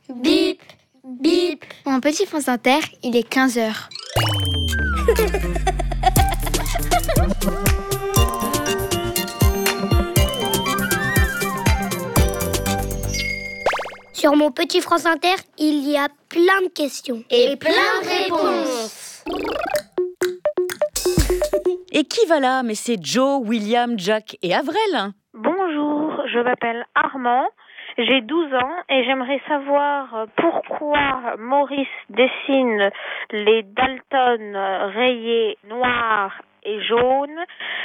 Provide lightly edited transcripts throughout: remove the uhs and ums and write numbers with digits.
Bip, bip. Mon petit France Inter, il est 15h. Sur mon petit France Inter, il y a plein de questions. Et plein de réponses. Et qui va là? Mais c'est Joe, William, Jack et Avril. Bonjour, je m'appelle Armand, j'ai 12 ans et j'aimerais savoir pourquoi Maurice dessine les Dalton rayés noirs et jaunes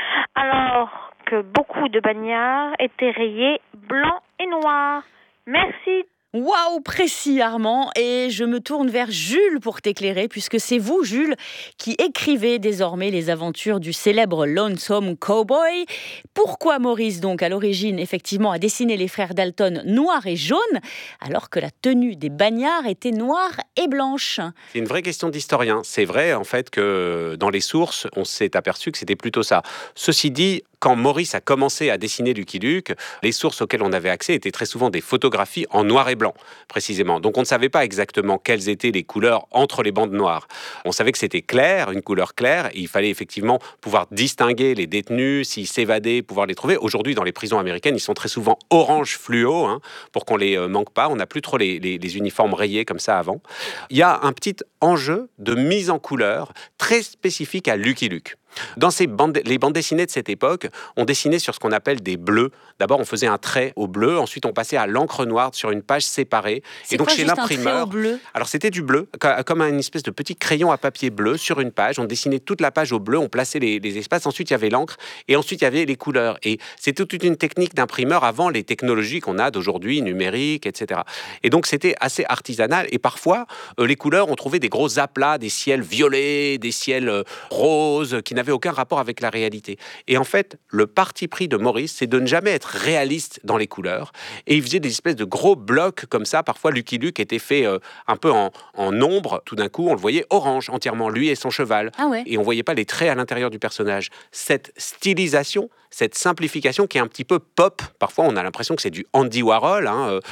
alors que beaucoup de bagnards étaient rayés blancs et noirs. Merci. Waouh, précis Armand. Et je me tourne vers Jules pour t'éclairer, puisque c'est vous, Jules, qui écrivez désormais les aventures du célèbre Lonesome Cowboy. Pourquoi Maurice, donc, à l'origine, effectivement, a dessiné les frères Dalton noirs et jaunes, alors que la tenue des bagnards était noire et blanche? C'est une vraie question d'historien. C'est vrai, en fait, que dans les sources, on s'est aperçu que c'était plutôt ça. Ceci dit, quand Maurice a commencé à dessiner Lucky Luke, les sources auxquelles on avait accès étaient très souvent des photographies en noir et blanc, précisément. Donc on ne savait pas exactement quelles étaient les couleurs entre les bandes noires. On savait que c'était clair, une couleur claire, et il fallait effectivement pouvoir distinguer les détenus, s'ils s'évadaient, pouvoir les trouver. Aujourd'hui, dans les prisons américaines, ils sont très souvent orange fluo, pour qu'on les manque pas. On n'a plus trop les uniformes rayés comme ça avant. Il y a un petit enjeu de mise en couleur très spécifique à Lucky Luke. Dans les bandes dessinées de cette époque, on dessinait sur ce qu'on appelle des bleus. D'abord, on faisait un trait au bleu, ensuite on passait à l'encre noire sur une page séparée. C'est quoi, juste un trait au bleu ? Alors c'était du bleu, comme une espèce de petit crayon à papier bleu sur une page. On dessinait toute la page au bleu, on plaçait les espaces. Ensuite, il y avait l'encre et ensuite il y avait les couleurs. Et c'était toute une technique d'imprimeur avant les technologies qu'on a d'aujourd'hui, numériques, etc. Et donc c'était assez artisanal. Et parfois, les couleurs, on trouvait des gros aplats, des ciels violets, des ciels roses, qui n'avait aucun rapport avec la réalité. Et en fait, le parti pris de Maurice, c'est de ne jamais être réaliste dans les couleurs. Et il faisait des espèces de gros blocs comme ça. Parfois, Lucky Luke était fait un peu en ombre. Tout d'un coup, on le voyait orange entièrement, lui et son cheval. Ah ouais. Et on voyait pas les traits à l'intérieur du personnage. Cette stylisation, cette simplification qui est un petit peu pop, parfois on a l'impression que c'est du Andy Warhol,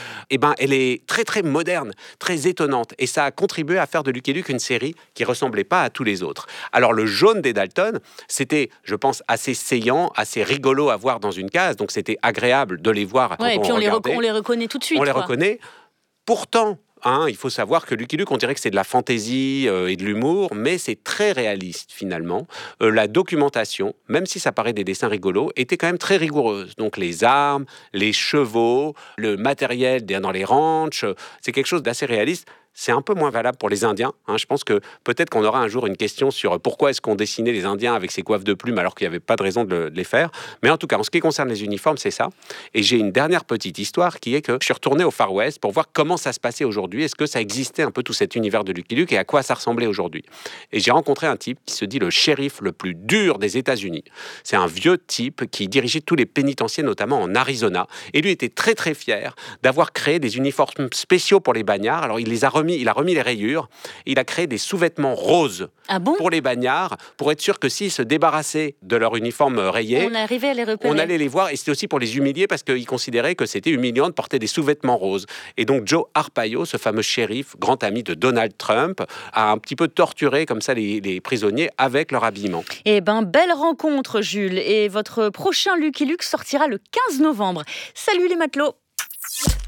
elle est très très moderne, très étonnante. Et ça a contribué à faire de Lucky Luke une série qui ressemblait pas à tous les autres. Alors le jaune des Dalton, c'était, je pense, assez saillant, assez rigolo à voir dans une case, donc c'était agréable de les voir quand et puis on les reconnaît tout de suite. On les reconnaît. Pourtant, il faut savoir que Lucky Luke, on dirait que c'est de la fantaisie et de l'humour, mais c'est très réaliste finalement. La documentation, même si ça paraît des dessins rigolos, était quand même très rigoureuse. Donc les armes, les chevaux, le matériel dans les ranchs, c'est quelque chose d'assez réaliste. C'est un peu moins valable pour les Indiens. Je pense que peut-être qu'on aura un jour une question sur pourquoi est-ce qu'on dessinait les Indiens avec ces coiffes de plumes alors qu'il n'y avait pas de raison de les faire. Mais en tout cas, en ce qui concerne les uniformes, c'est ça. Et j'ai une dernière petite histoire qui est que je suis retourné au Far West pour voir comment ça se passait aujourd'hui. Est-ce que ça existait un peu tout cet univers de Lucky Luke et à quoi ça ressemblait aujourd'hui. Et j'ai rencontré un type qui se dit le shérif le plus dur des États-Unis. C'est un vieux type qui dirigeait tous les pénitenciers, notamment en Arizona. Et lui était très très fier d'avoir créé des uniformes spéciaux pour les bagnards. Alors il a remis les rayures, et il a créé des sous-vêtements roses pour les bagnards, pour être sûr que s'ils se débarrassaient de leur uniforme rayé, on arrivait à les repérer. On allait les voir, et c'était aussi pour les humilier, parce qu'il considérait que c'était humiliant de porter des sous-vêtements roses. Et donc Joe Arpaio, ce fameux shérif, grand ami de Donald Trump, a un petit peu torturé comme ça les prisonniers avec leur habillement. Eh ben, belle rencontre, Jules. Et votre prochain Lucky Luke sortira le 15 novembre. Salut les matelots!